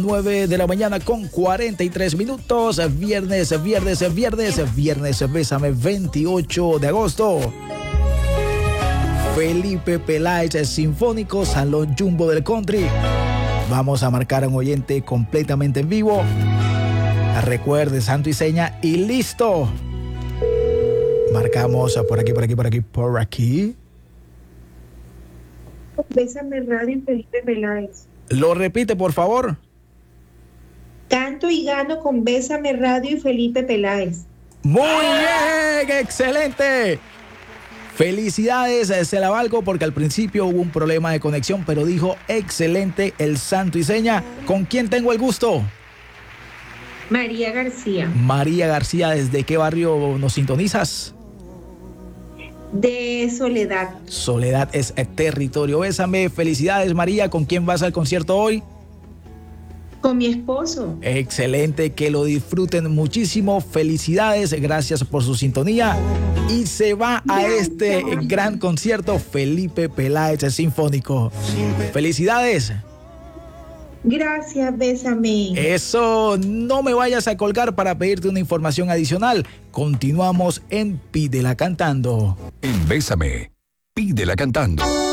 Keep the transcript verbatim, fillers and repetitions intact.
nueve de la mañana con cuarenta y tres minutos. Viernes, viernes, viernes, viernes, bésame, veintiocho de agosto. Felipe Peláez Sinfónico, Salón Jumbo del Country. Vamos a marcar a un oyente completamente en vivo. Recuerde, santo y seña y listo. Marcamos por aquí, por aquí, por aquí, por aquí. Bésame Radio y Felipe Peláez. Lo repite, por favor. Canto y gano con Bésame Radio y Felipe Peláez. Muy bien, excelente. Felicidades, se la valgo porque al principio hubo un problema de conexión, pero dijo excelente el santo y seña. ¿Con quién tengo el gusto? María García. María García, ¿desde qué barrio nos sintonizas? De Soledad. Soledad es territorio. Bésame, felicidades María. ¿Con quién vas al concierto hoy? Con mi esposo. Excelente, que lo disfruten muchísimo. Felicidades, gracias por su sintonía. Y se va a este gran concierto Felipe Peláez Sinfónico. Felicidades. Gracias, bésame. Eso, no me vayas a colgar para pedirte una información adicional. Continuamos en Pídela Cantando. En Bésame, Pídela Cantando.